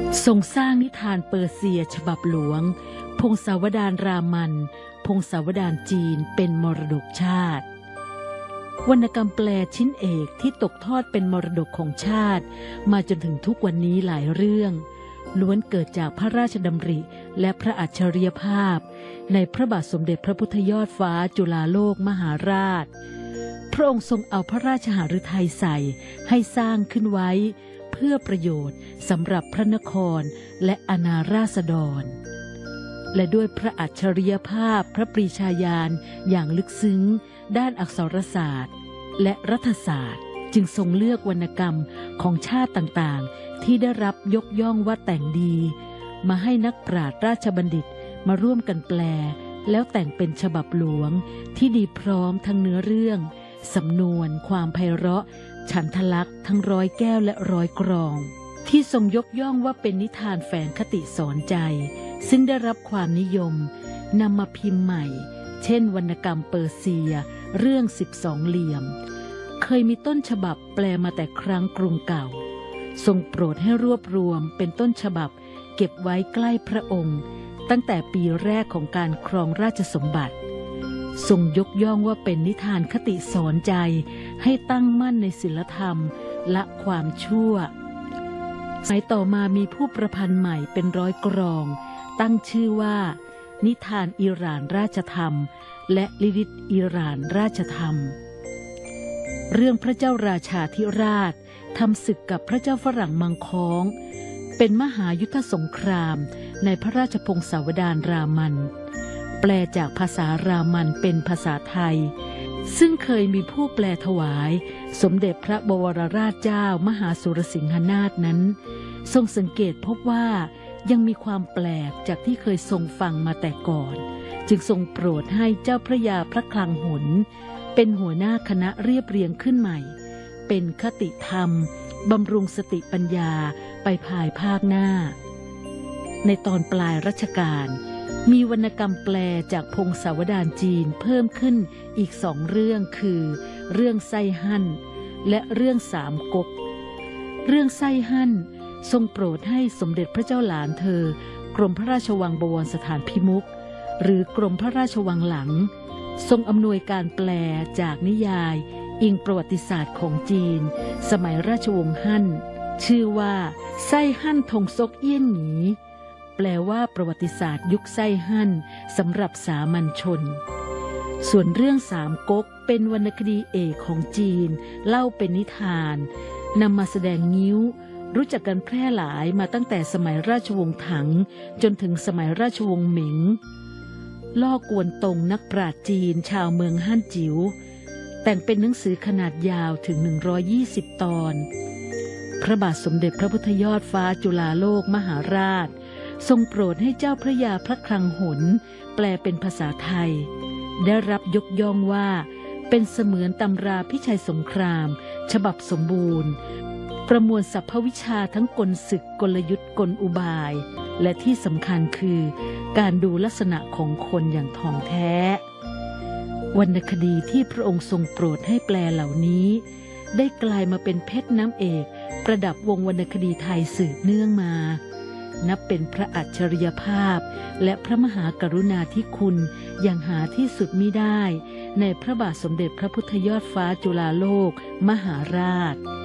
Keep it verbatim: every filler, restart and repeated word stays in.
ทรงสร้างนิทานเปอร์เซียฉบับหลวงพงศาวดารรามันพงศาวดารจีนเป็นมรดกชาติวรรณกรรมแปลชิ้นเอกที่ตกทอดเป็นมรดกของชาติมาจนถึงทุกวันนี้หลายเรื่องล้วนเกิดจากพระราชดำริและพระอัจฉริยภาพในพระบาทสมเด็จพระพุทธยอดฟ้าจุฬาโลกมหาราชพระองค์ทรงเอาพระราชหฤทัยใส่ให้สร้างขึ้นไว้เพื่อประโยชน์สำหรับพระนครและอาณาราษฎรและด้วยพระอัจฉริยภาพพระปรีชาญาณอย่างลึกซึ้งด้านอักษรศาสตร์และรัฐศาสตร์จึงทรงเลือกวรรณกรรมของชาติต่างๆที่ได้รับยกย่องว่าแต่งดีมาให้นักปราชญ์ราชบัณฑิตมาร่วมกันแปลแล้วแต่งเป็นฉบับหลวงที่ดีพร้อมทั้งเนื้อเรื่องสำนวนความไพเราะฉันทลักษณ์ทั้งร้อยแก้วและร้อยกรองที่ทรงยกย่องว่าเป็นนิทานแฝงคติสอนใจซึ่งได้รับความนิยมนำมาพิมพ์ใหม่เช่นวรรณกรรมเปอร์เซียเรื่องสิบสองเหลี่ยมเคยมีต้นฉบับแปลมาแต่ครั้งกรุงเก่าทรงโปรดให้รวบรวมเป็นต้นฉบับเก็บไว้ใกล้พระองค์ตั้งแต่ปีแรกของการครองราชสมบัติทรงยกย่องว่าเป็นนิทานคติสอนใจให้ตั้งมั่นในศีลธรรมละความชั่วสมัยต่อมามีผู้ประพันธ์ใหม่เป็นร้อยกรองตั้งชื่อว่านิทานอิหร่านราชธรรมและลิลิตอิหร่านราชธรรมเรื่องพระเจ้าราชาธิราชทำศึกกับพระเจ้าฝรั่งมังค้องเป็นมหายุทธสงครามในพระราชพงศาวดารรามันแปลจากภาษารามันเป็นภาษาไทยซึ่งเคยมีผู้แปลถวายสมเด็จพระบวรราชเจ้ามหาสุรสิงหนาถนั้นทรงสังเกตพบว่ายังมีความแปลกจากที่เคยทรงฟังมาแต่ก่อนจึงทรงโปรดให้เจ้าพระยาพระคลังหนเป็นหัวหน้าคณะเรียบเรียงขึ้นใหม่เป็นคติธรรมบำรุงสติปัญญาไปภายภาคหน้าในตอนปลายรัชกาลมีวรรณกรรมแปลจากพงศาวดารจีนเพิ่มขึ้นอีกสองเรื่องคือเรื่องไส้หั่นและเรื่องสามก๊กเรื่องไส้หั่นทรงโปรดให้สมเด็จพระเจ้าหลานเธอกรมพระราชวังบวรสถานพิมุขหรือกรมพระราชวังหลังทรงอำนวยการแปลจากนิยายอิงประวัติศาสตร์ของจีนสมัยราชวงศ์ฮั่นชื่อว่าไส้หั่นทงซกเอี้ยนหงีแปลว่าประวัติศาสตร์ยุคไส้หั่นสำหรับสามัญชนส่วนเรื่องสามก๊กเป็นวรรณคดีเอกของจีนเล่าเป็นนิทานนำมาแสดงงิ้วรู้จักกันแพร่หลายมาตั้งแต่สมัยราชวงศ์ถังจนถึงสมัยราชวงศ์เหมิงล่อกวนตงนักปราชญ์จีนชาวเมืองฮั่นจิ๋วแต่งเป็นหนังสือขนาดยาวถึงหนึ่งร้อยยี่สิบตอนพระบาทสมเด็จพระพุทธยอดฟ้าจุฬาโลกมหาราชทรงโปรดให้เจ้าพระยาพระคลังหนแปลเป็นภาษาไทยได้รับยกย่องว่าเป็นเสมือนตำราพิชัยสงครามฉบับสมบูรณ์ประมวลสรรพวิชาทั้งกลศึกกลยุทธ์กลอุบายและที่สำคัญคือการดูลักษณะของคนอย่างถ่องแท้วรรณคดีที่พระองค์ทรงโปรดให้แปลเหล่านี้ได้กลายมาเป็นเพชรน้ำเอกประดับวงวรรณคดีไทยสืบเนื่องมานับเป็นพระอัจฉริยภาพและพระมหากรุณาธิคุณอย่างหาที่สุดมิได้ในพระบาทสมเด็จพระพุทธยอดฟ้าจุฬาโลกมหาราช